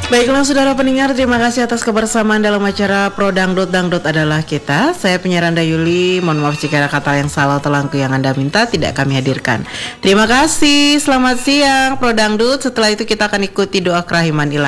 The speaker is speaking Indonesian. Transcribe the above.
Baiklah saudara pendengar, terima kasih atas kebersamaan dalam acara Pro Dangdut. Dangdut adalah kita. Saya penyiar Anda Yuli. Mohon maaf jika ada kata yang salah atau langkah yang Anda minta tidak kami hadirkan. Terima kasih. Selamat siang Pro Dangdut. Setelah itu kita akan ikuti doa kerahiman ilahi.